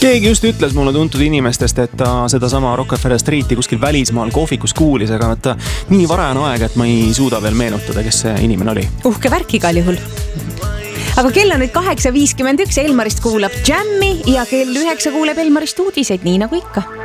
Keegi just ütles mulle tuntud inimestest, et ta seda sama Rockefeller Streeti kuskil välismaal kohvikus kuulis, aga ta nii varajane aeg, et ma ei suuda veel meenutada, kes see inimene oli. Uhke värk igal juhul. Aga kell on nüüd 8.51, Elmarist kuulab Jammi ja kell 9 kuuleb Elmarist uudiseid, nii nagu ikka.